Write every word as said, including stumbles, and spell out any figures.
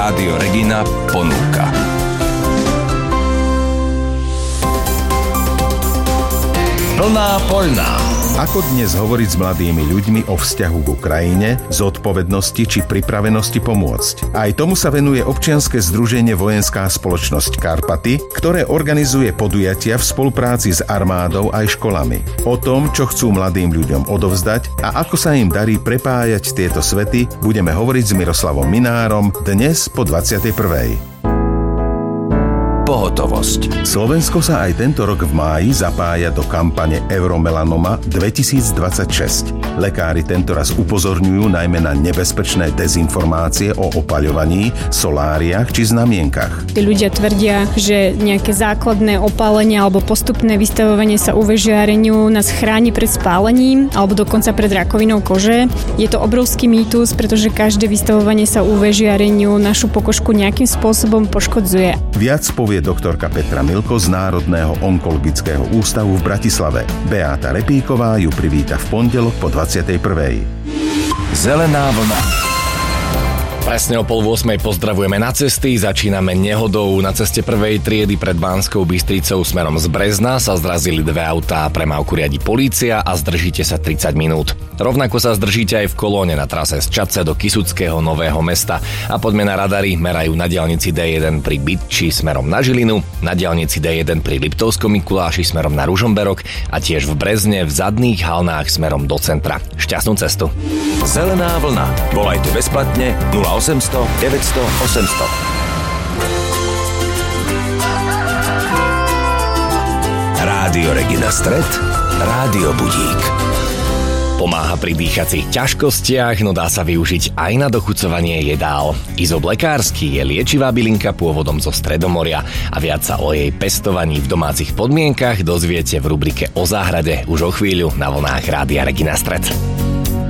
Rádio Regina ponúka. Plná poľná. Ako dnes hovoriť s mladými ľuďmi o vzťahu k Ukrajine, zodpovednosti či pripravenosti pomôcť? Aj tomu sa venuje občianske združenie Vojenská spoločnosť Karpaty, ktoré organizuje podujatia v spolupráci s armádou aj školami. O tom, čo chcú mladým ľuďom odovzdať a ako sa im darí prepájať tieto svety, budeme hovoriť s Miroslavom Minárom dnes po dvadsiatej prvej. Pohotovosť. Slovensko sa aj tento rok v máji zapája do kampane Euromelanoma dvetisícdvadsaťšesť. Lekári tento raz upozorňujú najmä na nebezpečné dezinformácie o opaľovaní, soláriách či znamienkach. Tí ľudia tvrdia, že nejaké základné opálenie alebo postupné vystavovanie sa ú vé žiareniu nás chráni pred spálením alebo dokonca pred rakovinou kože. Je to obrovský mýtus, pretože každé vystavovanie sa ú vé žiareniu našu pokožku nejakým spôsobom poškodzuje. Viac povie doktorka Petra Milko z Národného onkologického ústavu v Bratislave. Beáta Repíková ju privíta v pondelok po dvadsiatej prvej. Zelená vlna. Presne o pol ôsmej pozdravujeme na cesty, začíname nehodou. Na ceste prvej triedy pred Banskou Bystricou smerom z Brezna sa zrazili dve autá, premávku riadi polícia a zdržíte sa tridsať minút. Rovnako sa zdržíte aj v kolóne na trase z Čadce do Kysuckého Nového Mesta. A poďme na radary, merajú na diaľnici dé jeden pri Bytči smerom na Žilinu, na diaľnici dé jeden pri Liptovskom Mikuláši smerom na Ružomberok a tiež v Brezne v zadných halnách smerom do centra. Šťastnú cestu. Zelená vlna. Volajte bezplatne nula osemsto deväťsto osemsto. Rádio Regina Stred, Rádio Budík. Pomáha pri dýchacích ťažkostiach, no dá sa využiť aj na dochucovanie jedál. Izob lekársky je liečivá bylinka pôvodom zo Stredomoria a viac sa o jej pestovaní v domácich podmienkach dozviete v rubrike O záhrade už o chvíľu na vlnách Rádia Regina Stred.